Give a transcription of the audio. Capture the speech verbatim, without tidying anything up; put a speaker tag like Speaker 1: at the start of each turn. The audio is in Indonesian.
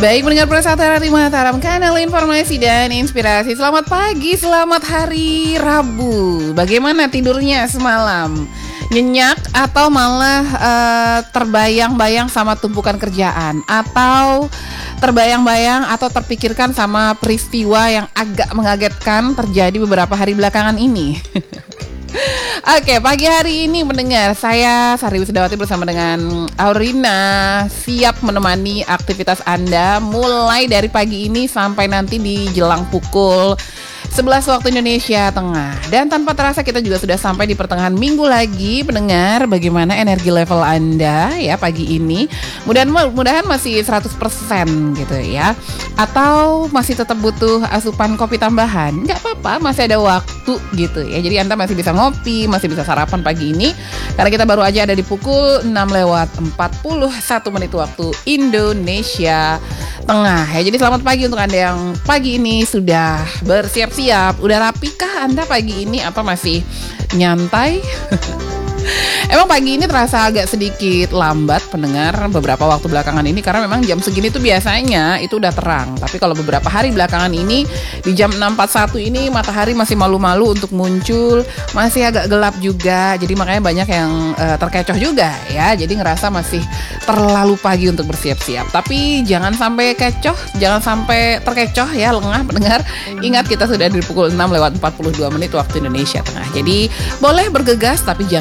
Speaker 1: Baik, mendengar Prasatara di Mataram, kanal informasi dan inspirasi. Selamat pagi, selamat hari Rabu. Bagaimana tidurnya semalam? Nyenyak atau malah uh, terbayang-bayang sama tumpukan kerjaan? Atau terbayang-bayang atau terpikirkan sama peristiwa yang agak mengagetkan terjadi beberapa hari belakangan ini? Oke, pagi hari ini mendengar saya Sari Wisdawati bersama dengan Aurina siap menemani aktivitas Anda mulai dari pagi ini sampai nanti di jelang pukul sebelas waktu Indonesia Tengah. Dan tanpa terasa kita juga sudah sampai di pertengahan minggu lagi. Pendengar, bagaimana energi level Anda ya pagi ini? Mudah-mudahan masih seratus persen gitu ya. Atau masih tetap butuh asupan kopi tambahan? Nggak apa-apa, masih ada waktu gitu ya. Jadi Anda masih bisa ngopi, masih bisa sarapan pagi ini. Karena kita baru aja ada di pukul enam lewat empat puluh satu menit waktu Indonesia Tengah ya. Jadi selamat pagi untuk Anda yang pagi ini sudah bersiap-siap. Udah rapikah Anda pagi ini atau masih nyantai? Emang pagi ini terasa agak sedikit lambat pendengar beberapa waktu belakangan ini karena memang jam segini tuh biasanya itu udah terang. Tapi kalau beberapa hari belakangan ini di jam enam empat puluh satu ini matahari masih malu-malu untuk muncul, masih agak gelap juga. Jadi makanya banyak yang uh, terkecoh juga ya. Jadi ngerasa masih terlalu pagi untuk bersiap-siap. Tapi jangan sampai kecoh, jangan sampai terkecoh ya, lengah pendengar. Ingat kita sudah di pukul enam lewat empat puluh dua menit waktu Indonesia Tengah. Jadi boleh bergegas tapi jangan